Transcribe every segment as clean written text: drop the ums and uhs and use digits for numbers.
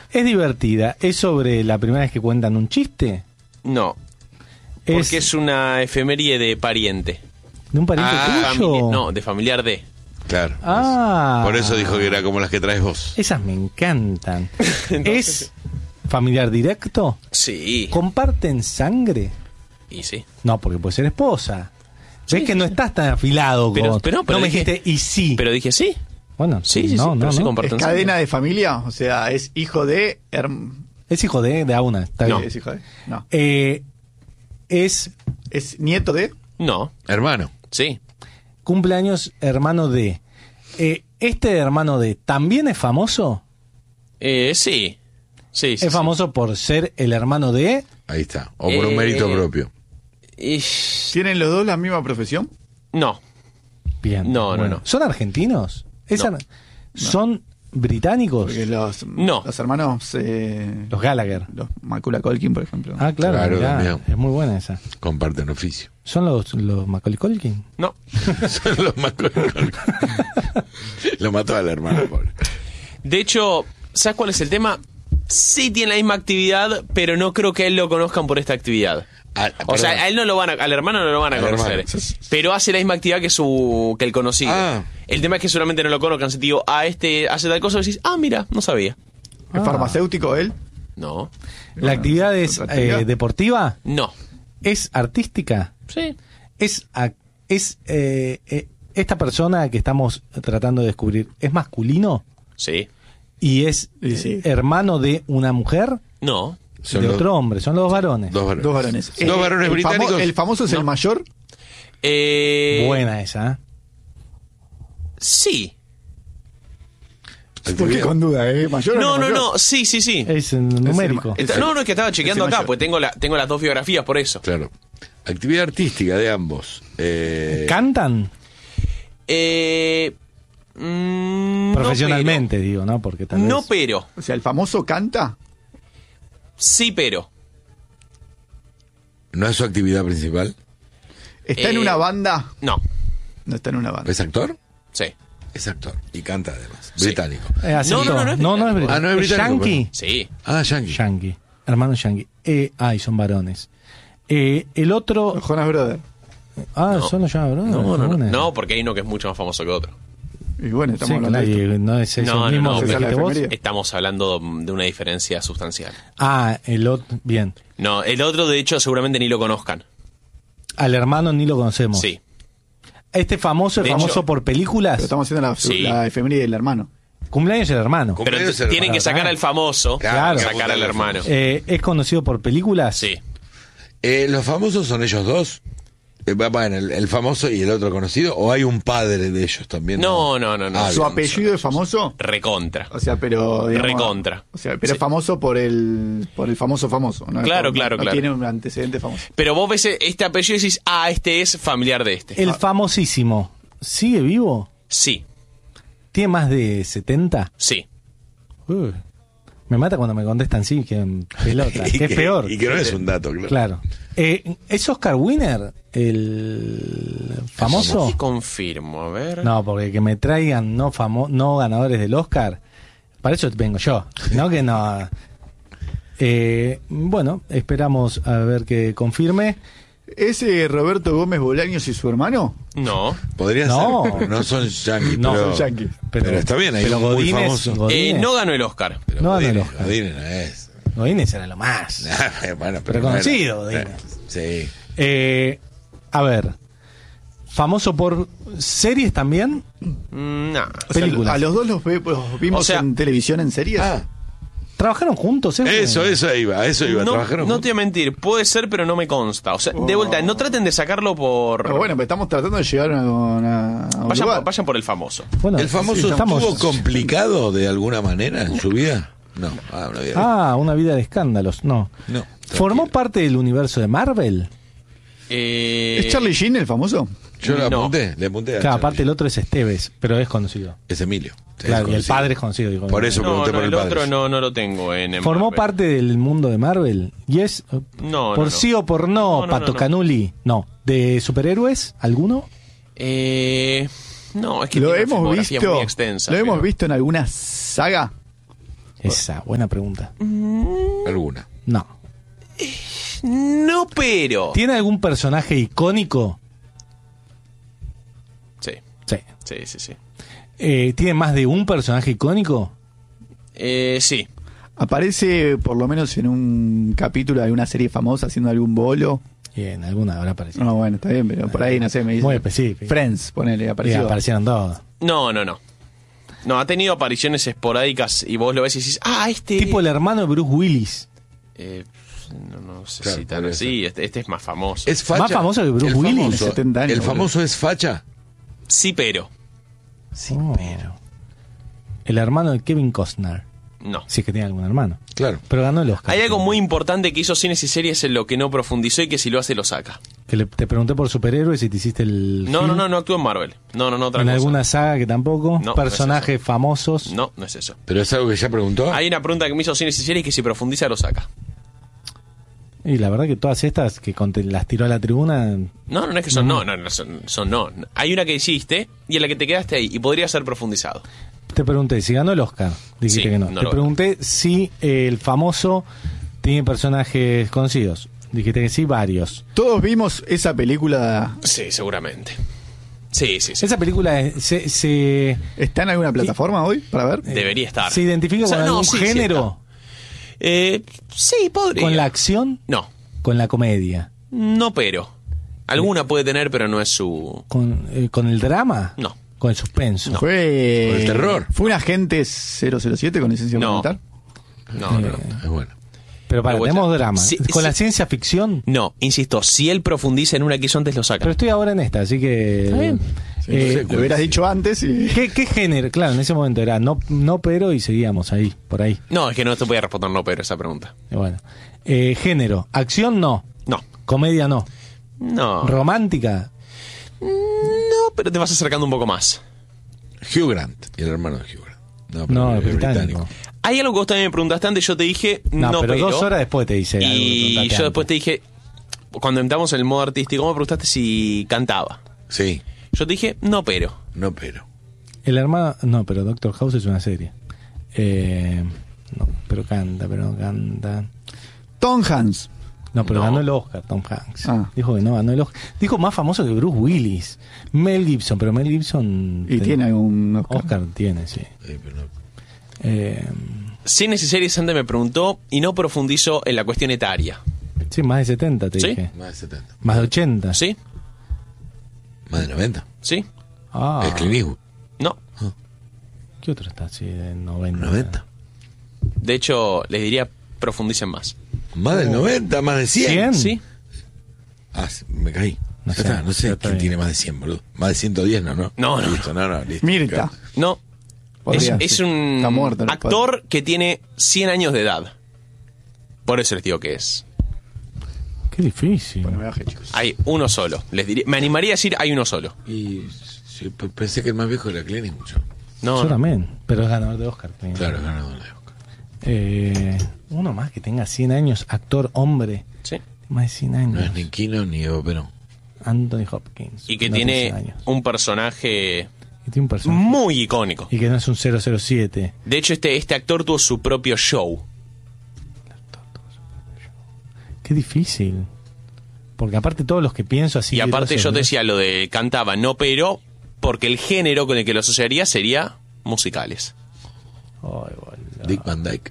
Es divertida. ¿Es sobre la primera vez que cuentan un chiste? No. Porque es una efeméride de pariente. ¿De un pariente tuyo? No, de familiar de. Claro. Ah. Por eso dijo que era como las que traes vos. Esas me encantan. ¿Es familiar directo? Sí. ¿Comparten sangre? Y sí. No, porque puede ser esposa. ¿Ves Sí, que no estás tan afilado? Pero no me dije- dijiste y sí. Pero dije sí. Bueno, Sí, no. sí ¿Es comparten cadena sangre. de familia? O sea, ¿es hijo de... Es hijo de Auna. Está No. bien. ¿Es hijo de...? No. Es ¿Es nieto de...? No. Hermano. Sí. cumpleaños hermano de. ¿Este hermano de también es famoso? Sí. Sí. Es famoso por ser el hermano de. Ahí está. O por un mérito propio. ¿Tienen los dos la misma profesión? No. Bien. No. ¿Son argentinos? No. ¿Son británicos? Porque los hermanos... Los Gallagher. Los Macaulay Culkin, por ejemplo. Ah, claro. Claro, mirá, también. es muy buena esa. Comparten oficio. ¿Son los Macaulay Culkin? No. Son los más Lo mató al hermano, pobre. De hecho, ¿sabes cuál es el tema? Sí tiene la misma actividad, pero no creo que a él lo conozcan por esta actividad. O sea, a él no lo van al hermano no lo van a Al conocer. hermano. Pero hace la misma actividad que el conocido. Ah. El tema es que solamente no lo conozcan. Sentido, este hace tal cosa y decís, mira, no sabía. ¿Es farmacéutico él? No. ¿La actividad es ¿Otra actividad? deportiva? No. ¿Es artística? Sí. Esta persona que estamos tratando de descubrir, ¿es masculino? Sí. ¿Y es Sí. hermano de una mujer? No. Son de los- otro hombre, son los dos varones. Dos varones. Dos varones. Dos varones el británicos. ¿El famoso es el mayor? Buena esa, ¿eh? Sí. ¿Por qué con duda, ¿Mayor o No. mayor? Sí. Es numérico. No, es que estaba chequeando el acá, mayor. pues tengo las dos biografías por eso. Claro. Actividad artística de ambos. ¿Cantan? Profesionalmente, no, digo, ¿no? Porque tal pero. No, vez... pero. O sea, ¿el famoso canta? Sí, pero. ¿No es su actividad principal? ¿Está en una banda? No. No está en una banda. ¿Es actor? Sí. Es actor. Y canta además. Sí. Británico. acento. No es británico. no es británico. Ah, no es británico, Yankee. Sí. Ah, Yankee. Yankee. Hermano Yankee. Y son varones. El otro... Los Jonas Brothers. Son los Jonas Brothers. No, porque hay uno que es mucho más famoso que otro. Y bueno, estamos Sí, hablando claro, de esto. y no es el No, mismo no, que esa es la dijiste vos. efeméride. Estamos hablando de una diferencia sustancial. El otro... Bien. No, el otro, de hecho, seguramente ni lo conozcan. Al hermano ni lo conocemos. Sí. Este famoso es De famoso hecho- por películas. Pero estamos haciendo Sí. la efeméride del hermano. Cumpleaños del hermano. Pero Cumpleaños del tienen que hermano. sacar al famoso, Claro. sacar al hermano. ¿Es conocido por películas? Sí. ¿Los famosos son ellos dos? Bueno, el famoso y el otro conocido. ¿O hay un padre de ellos también? No. Ah, ¿Su bien. apellido es famoso? Recontra. O sea, pero... digamos, Recontra. O sea, pero Sí. es famoso por el famoso, ¿no? Claro, No claro. tiene un antecedente famoso. Pero vos ves este apellido y decís, este es familiar de este. El famosísimo. ¿Sigue vivo? Sí, ¿Tiene más de 70? sí. Uy, me mata cuando me contestan sí, que en pelota. Y que es peor. Y que no es un dato, claro. Claro. ¿Es Oscar Winner el famoso? Sí, confirmo, a ver. No, porque que me traigan no ganadores del Oscar, para eso vengo yo. No que no. Bueno, esperamos a ver que confirme. ¿Es Roberto Gómez Bolaños y su hermano? No. Podría No. ser. No son yankees, No, pero, son yankees. pero está bien, hay pero un muy Godínez- famoso. Godínez- No ganó el Oscar. Pero no ganó el Godínez, Oscar. Godínez no es. Godínez era lo más. Bueno, pero Reconocido, no era. Godínez. Sí. A ver, famoso por series también. No. O sea, Películas. a los dos los vimos O sea- en televisión, en series. ¿Trabajaron juntos? Eso iba. No, Trabajaron. no te voy a mentir, puede ser, pero no me consta. O sea, de vuelta, no traten de sacarlo por. Pero bueno, pero estamos tratando de llegar a un lugar. Vayan por el famoso. Bueno, ¿El famoso sí, estamos- estuvo complicado de alguna manera en su vida? No. Una vida. una vida de escándalos. No. No. ¿Formó parte del universo de Marvel? ¿Es Charlie Sheen el famoso? Yo le No. apunté a Claro, Charlie. aparte el otro es Esteves, pero es conocido. Es Emilio. Es Claro, y el conocido. padre es conocido. Digo. Por eso No, pregunté por el padre. otro no lo tengo en ¿Formó Marvel. parte del mundo de Marvel? ¿Y es No, por no. sí o por no, No, no, Pato no. Canuli? No. ¿De superhéroes? ¿Alguno? No, es que ¿Lo tiene una hemos filmografía visto? muy extensa. ¿Lo hemos pero- visto en alguna saga? Esa, buena pregunta. Alguna. No. No, pero... ¿Tiene algún personaje icónico? Sí, Sí. sí. ¿Tiene más de un personaje icónico? Sí. Aparece por lo menos en un capítulo de una serie famosa haciendo algún bolo. Y en alguna hora apareció. No, bueno, está bien, pero por ahí, no sé, me dice. Muy específico. Friends, ponele, apareció. Aparecieron todos. No. No, ha tenido apariciones esporádicas y vos lo ves y decís, este... Tipo el hermano de Bruce Willis. No sé Claro, si tan podría así. Este es más famoso. ¿Es facha? ¿Más famoso que Bruce El Willis? famoso, 70 años, ¿El boludo. famoso es facha? Sí, pero... Sí, pero... El hermano de Kevin Costner. No. Si es que tiene algún hermano. Claro. Pero ganó el Oscar. Hay algo muy importante que hizo cines y series en lo que no profundizó y que si lo hace lo saca. Que te pregunté por superhéroes y te hiciste el... No film. actúa en Marvel. No, otra ¿En cosa. alguna saga que tampoco? No, ¿Personajes no es eso. famosos? No es eso. ¿Pero es algo que ya preguntó? Hay una pregunta que me hizo cines y series que si profundiza lo saca. Y la verdad que todas estas que las tiró a la tribuna... No es que son son no. Hay una que hiciste y en la que te quedaste ahí y podría ser profundizado. Te pregunté si ganó el Oscar. Dijiste Sí, que no. no Te lo pregunté si el famoso tiene personajes conocidos. Dijiste que sí, varios. Todos vimos esa película. Sí, seguramente. Sí. Esa película se ¿Está en alguna plataforma hoy para ver? Debería estar. ¿se identifica O sea, con no, algún sí, sí género? Sí, podría. ¿Con la acción? No, ¿Con la comedia? pero. Alguna puede tener, pero no es su... ¿Con el drama? No. ¿Con el suspenso? Fue. ¿Con el terror? ¿Fue un agente 007 con licencia No. militar? No. Es bueno. Pero para, Pero tenemos bueno, drama. sí, ¿Con sí. la ciencia ficción? No, insisto, si él profundiza en una que hizo antes lo saca. Pero estoy ahora en esta, así que... Está bien. Lo hubieras dicho antes y. ¿Qué género? Claro, en ese momento era no pero y seguíamos ahí, por ahí. No, es que no te voy a responder no, pero esa pregunta. Y bueno. Género. Acción no. No. Comedia no. No. Romántica. No, pero te vas acercando un poco más. Hugh Grant, y el hermano de Hugh Grant. No, es británico. Hay algo que vos también me preguntaste antes, yo te dije No, pero 2 horas después te dice algo que Y preguntaste yo después antes. te dije, cuando entramos en el modo artístico, me preguntaste si cantaba. Sí, Yo te dije, no, pero. no pero. El hermano... No, pero Doctor House es una serie. No, pero no canta. Tom Hanks. No, pero No. ganó el Oscar, Tom Hanks. Ah. Dijo que no ganó el Oscar. Dijo más famoso que Bruce Willis. Mel Gibson, pero Mel Gibson... Y tiene algún Oscar tiene, sí. Pero no. Cines y series antes me preguntó y no profundizo en la cuestión etaria. Sí, más de 70 te ¿Sí? dije. Más de 70. Más de 80. ¿Sí? Más de 90. ¿Sí? Ah, Es Clint Eastwood. No. ¿qué otro está así de 90? 90. De hecho, les diría, profundicen más. Más del 90, más de 100. 100. ¿Sí? Ah, me caí. No Ya sé, está, no sé ya está quién bien. tiene más de 100, boludo. Más de 110, ¿no? No. Listo, no, listo. Mirta. No. Podría, Es sí. un Está muerto, no actor que tiene 100 años de edad. Por eso les digo que es. Qué difícil. Bueno, me bajé, chicos. Hay uno solo. Me animaría a decir hay uno solo. Y sí, pensé que el más viejo era Clint Eastwood. Yo. No, Yo no. también, pero es ganador de Oscar. Claro, ganador de Oscar. Uno más que tenga 100 años, actor, hombre. Sí. Más de 100 años. No es ni Kino ni Evo Perón. Anthony Hopkins. Y que no tiene 100 años. un personaje Y tiene un personaje. muy icónico. Y que no es un 007. De hecho, este actor tuvo su propio show. Qué difícil. Porque aparte todos los que pienso así... Y aparte grosos, yo te ¿no? decía lo de cantaba, no pero, porque el género con el que lo asociaría sería musicales. Ay, boludo. Dick Van Dyke.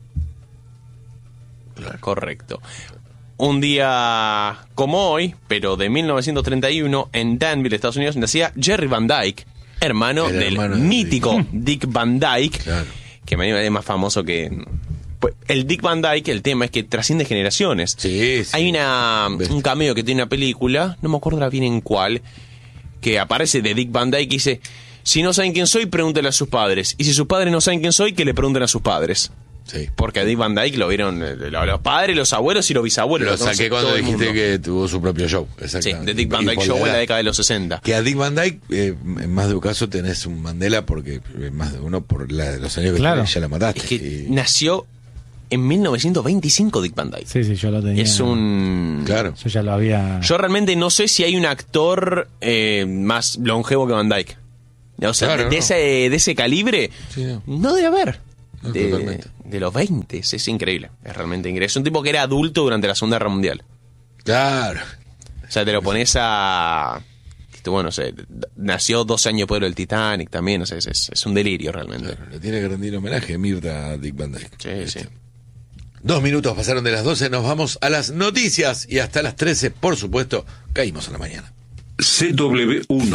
Correcto. Un día como hoy, pero de 1931, en Danville, Estados Unidos, nacía Jerry Van Dyke, hermano El del hermano de mítico Dick Van Dyke, Claro. que me es más famoso que... Pues, el Dick Van Dyke, el tema es que trasciende generaciones. Sí, sí. Hay un Bestia. cameo que tiene una película, no me acuerdo ahora bien en cuál, que aparece de Dick Van Dyke y dice, si no saben quién soy, pregúntenle a sus padres. Y si sus padres no saben quién soy, que le pregunten a sus padres. Sí. Porque a Dick Van Dyke lo vieron los padres, los abuelos y los bisabuelos. Lo conoce saqué cuando todo el dijiste mundo. que tuvo su propio show. Sí, Exactamente. de Dick Van Y Dyke por Show en la edad. década de los 60. Que a Dick Van Dyke, en más de un caso, tenés un Mandela porque más de uno por los años que Claro. tenés, ya la mataste. Es que Y- nació en 1925 Dick Van Dyke. Sí, sí, yo lo tenía. Es un... Claro. Yo ya lo había... Yo realmente no sé si hay un actor más longevo que Van Dyke. O sea, Claro, de no. ese calibre, Sí, no. no debe haber. de los 20. Es increíble, es realmente increíble. Es un tipo que era adulto durante la Segunda Guerra Mundial. Claro. O sea, te lo pones a... Bueno, no sé, nació 12 años después del Titanic también, o sea, es un delirio realmente. Claro, le tiene que rendir homenaje Mirta a Dick Van Dyke. Sí. 2 minutos pasaron de las 12, nos vamos a las noticias y hasta las 13, por supuesto, caímos a la mañana. CW1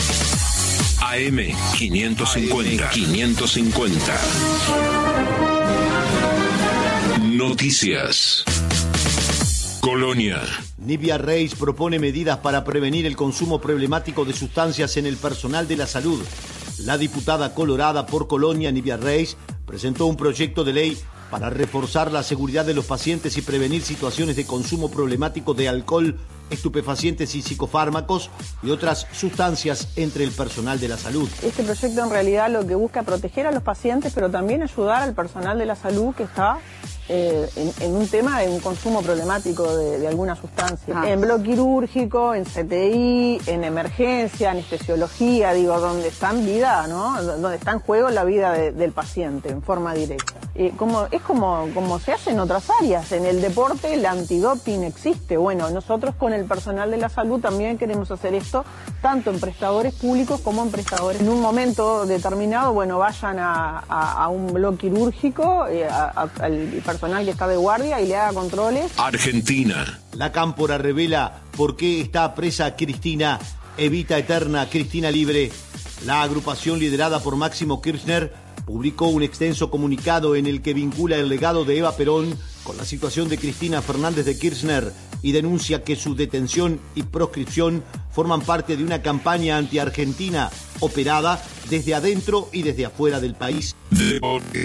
AM 550. Noticias. Colonia. Nivea Reis propone medidas para prevenir el consumo problemático de sustancias en el personal de la salud. La diputada colorada por Colonia, Nivea Reis, presentó un proyecto de ley para reforzar la seguridad de los pacientes y prevenir situaciones de consumo problemático de alcohol, estupefacientes y psicofármacos y otras sustancias entre el personal de la salud. Este proyecto en realidad lo que busca es proteger a los pacientes, pero también ayudar al personal de la salud que está en un tema de un consumo problemático de alguna sustancia. En bloque quirúrgico, en CTI, en emergencia, anestesiología, digo, donde está en vida, ¿no? Donde está en juego la vida del paciente en forma directa. Como se hace en otras áreas. En el deporte el antidoping existe. Bueno, nosotros con el personal de la salud también queremos hacer esto, tanto en prestadores públicos como en prestadores. En un momento determinado, bueno, vayan a un bloque quirúrgico, al personal que está de guardia y le haga controles. Argentina. La Cámpora revela por qué está presa Cristina. Evita eterna, Cristina libre. La agrupación liderada por Máximo Kirchner publicó un extenso comunicado en el que vincula el legado de Eva Perón con la situación de Cristina Fernández de Kirchner y denuncia que su detención y proscripción forman parte de una campaña anti-argentina operada desde adentro y desde afuera del país.